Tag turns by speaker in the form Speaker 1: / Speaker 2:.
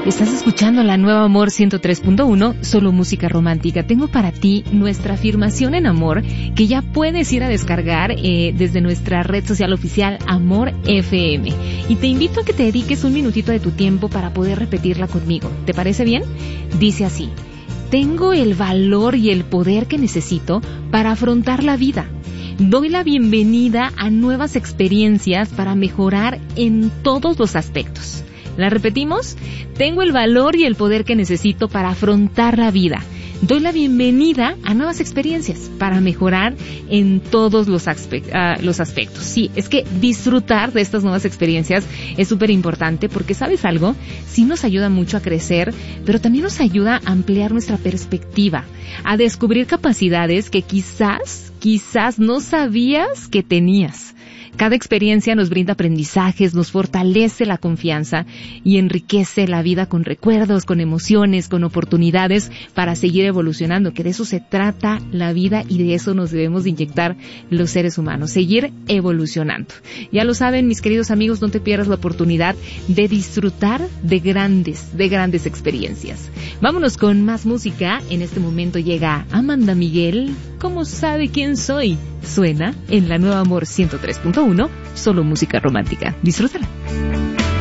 Speaker 1: Estás escuchando la Nueva Amor 103.1, solo música romántica. Tengo para ti nuestra afirmación en amor, que ya puedes ir a descargar desde nuestra red social oficial Amor FM. Y te invito a que te dediques un minutito de tu tiempo para poder repetirla conmigo. ¿Te parece bien? Dice así: tengo el valor y el poder que necesito para afrontar la vida. Doy la bienvenida a nuevas experiencias para mejorar en todos los aspectos. ¿La repetimos? Tengo el valor y el poder que necesito para afrontar la vida. Doy la bienvenida a nuevas experiencias para mejorar en todos los aspectos. Sí, es que disfrutar de estas nuevas experiencias es súper importante porque, ¿sabes algo? Sí nos ayuda mucho a crecer, pero también nos ayuda a ampliar nuestra perspectiva, a descubrir capacidades que quizás no sabías que tenías. Cada experiencia nos brinda aprendizajes, nos fortalece la confianza y enriquece la vida con recuerdos, con emociones, con oportunidades para seguir evolucionando, que de eso se trata la vida y de eso nos debemos de inyectar los seres humanos, seguir evolucionando. Ya lo saben, mis queridos amigos, no te pierdas la oportunidad de disfrutar de grandes experiencias. Vámonos con más música. En este momento llega Amanda Miguel, ¿Cómo sabe quién soy? Suena en la Nueva Amor 103.1, solo música romántica. Disfrútala.